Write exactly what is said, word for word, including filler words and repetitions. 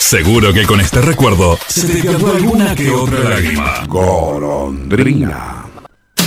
Seguro que con este recuerdo se te cayó alguna que otra lágrima. Golondrina.